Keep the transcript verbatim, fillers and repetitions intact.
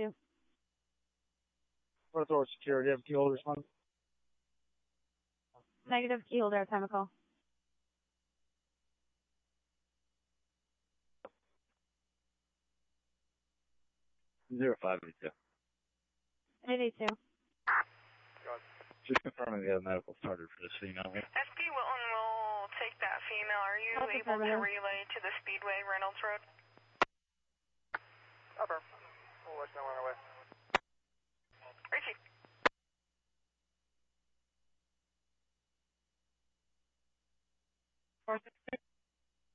two. Front door security, have key holder respond. Negative, key holder, time of call. Zero five eight two. eight eight two. Just confirming the medical started for this female here. S P Wilton will take that female. Are you That's able to relay to the Speedway, Reynolds Road? Upper. We'll let them on our way.